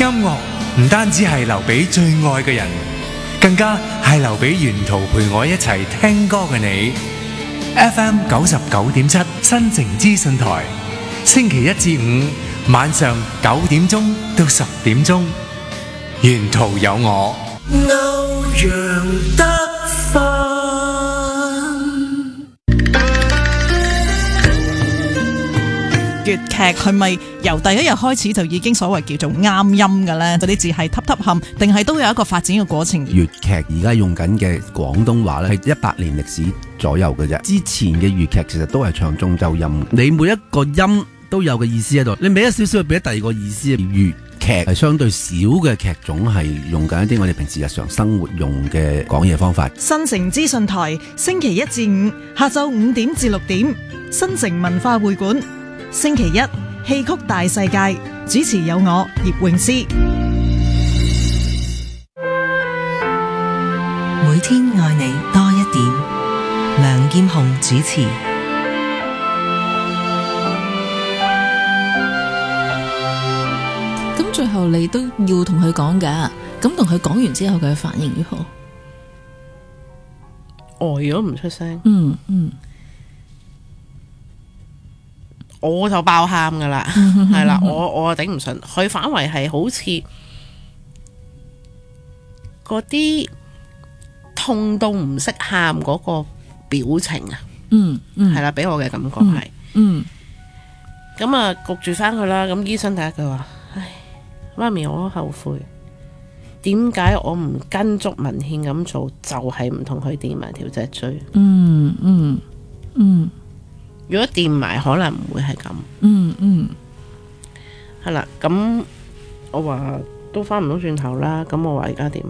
音樂唔單止係留俾最愛嘅人，更加係留俾沿途陪我一齊聽歌嘅你。FM 99.7新城資訊台，星期一至五晚上9點鐘到10點鐘，沿途有我。歐陽德芬。 粵劇係咪由第一日開始就已經所謂叫做啱音嘅呢？嗰啲字係揼揼冚，定係都有一個發展嘅過程？ 粵劇而家用緊嘅廣東話咧，係100年歷史左右嘅啫。之前嘅粵劇其實都係長中奏音，你每一個音都有個意思喺度，你俾一少少，俾第二個意思。粵劇係相對少嘅劇種，係用緊一啲我哋平時日常生活用嘅講嘢方法。 新城資訊台星期一至五下晝5點至6點，新城文化會館。星期一戲曲大世界，主持有我葉詠詩。 每天愛你多一點，梁劍虹主持。 咁最後你都要同佢講噶，咁同佢講完之後佢嘅反應如何？ 呆咗唔出聲。我就爆喊噶啦，係啦，我頂唔順，佢反為係好似嗰啲痛到唔識喊嗰個表情啊，係啦，俾我嘅感覺係，咁啊焗住翻佢啦，咁醫生第一句話，唉，媽咪我好後悔，點解我唔跟足文獻咁做，就係唔同佢掂埋條脊椎，如果掂埋可能唔會係咁，係啦，咁我話都翻唔到轉頭啦，咁我話而家點？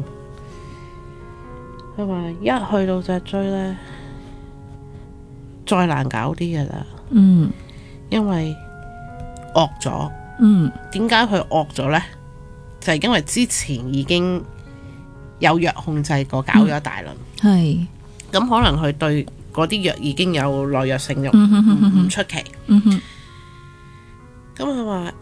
佢話一去到脊椎呢，再難搞啲㗎啦，因為惡咗，點解佢惡咗呢？就係因為之前已經有藥控制過，搞咗一大輪，係，咁可能佢對嗰啲藥已經有耐藥性用，唔出奇。咁佢話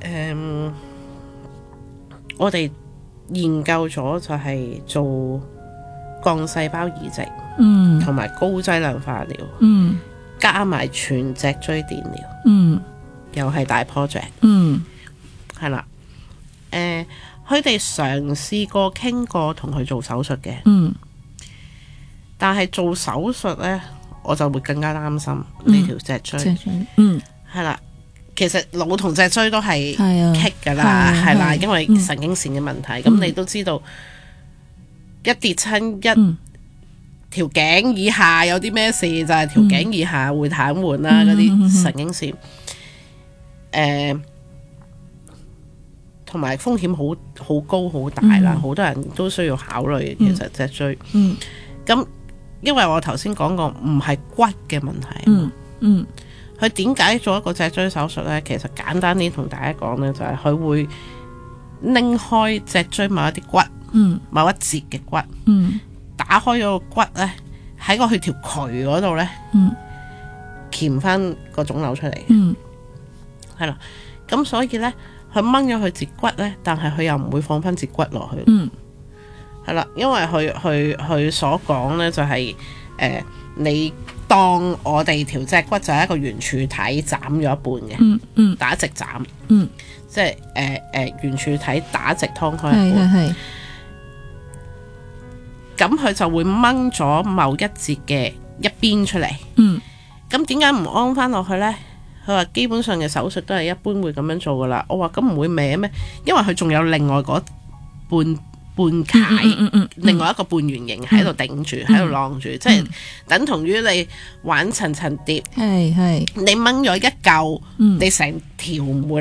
我哋研究咗就係做幹細胞移植，同埋高劑量化療，加埋全脊椎電療，又係大 project，係啦。佢哋嘗試過傾過同佢做手術嘅，但係做手術呢，我就會更加擔心呢條脊椎，係啦。其實腦同脊椎都係棘噶啦，係啦，因為神經線嘅問題。咁你都知道，一跌親一條頸以下有啲咩事，就係條頸以下會癱瘓啦。嗰啲神經線，同埋風險好高好大啦，好多人都需要考慮。其實脊椎，咁。因為我頭先講過唔係骨嘅問題，佢點解做一個脊椎手術呢？其實簡單啲同大家講呢，就係佢會拎開脊椎某一啲骨，某一節嘅骨，打開咗個骨呢，喺佢條渠嗰度呢，鉗翻個腫瘤出嚟，係啦。咁所以呢，佢掹咗佢節骨呢，但係佢又唔會放翻節骨落去。係啦，因為佢所講呢就係你當我哋條脊骨就係一個圓柱體斬咗一半嘅，打直斬，即係圓柱體打直劏開一半，咁佢就會掹咗某一節嘅一邊出嚟。咁點解唔安翻落去呢？佢話基本上嘅手術都係一般會咁樣做噶啦。我話咁唔會歪咩？因為佢仲有另外嗰半楷，另外一個半圓形喺度頂住，喺度晾住，即係等同於你玩層層疊，你掹咗一嚿，你成條唔會